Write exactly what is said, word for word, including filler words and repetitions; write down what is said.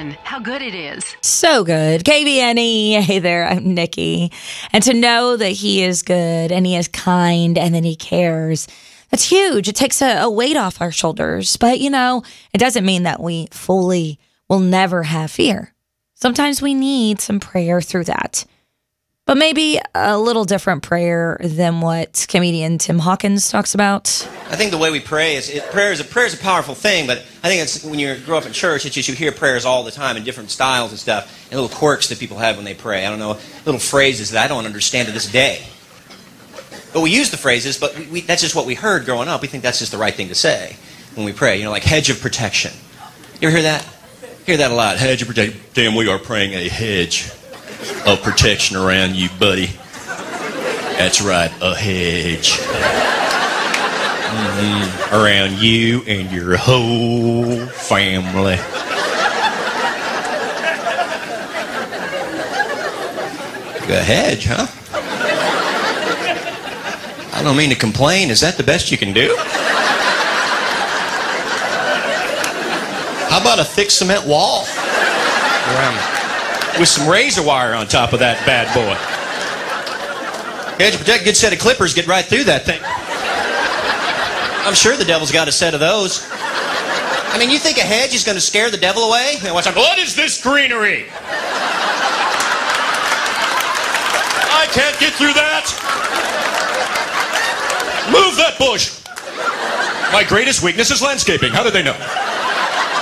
N, how good it is. So good. K B N E. Hey there, I'm Nikki. And to know that he is good and he is kind and that he cares, that's huge. It takes a, a weight off our shoulders. But, you know, it doesn't mean that we fully will never have fear. Sometimes we need some prayer through that. But maybe a little different prayer than what comedian Tim Hawkins talks about. I think the way we pray is, it, prayer is a prayer is a powerful thing, but I think it's when you grow up in church, it's just you hear prayers all the time in different styles and stuff, and little quirks that people have when they pray. I don't know, little phrases that I don't understand to this day. But we use the phrases, but we, we, that's just what we heard growing up. We think that's just the right thing to say when we pray. You know, like hedge of protection. You ever hear that? Hear that a lot. Hedge of protection. Damn, we are praying a hedge of protection around you, buddy. That's right, a hedge. Mm-hmm. Around you and your whole family. A hedge, huh? I don't mean to complain. Is that the best you can do? How about a thick cement wall around with some razor wire on top of that bad boy? Hedge protect, good set of clippers, get right through that thing. I'm sure the devil's got a set of those. I mean, you think a hedge is going to scare the devil away? Watch out. What is this greenery? I can't get through that. Move that bush. My greatest weakness is landscaping. How did they know?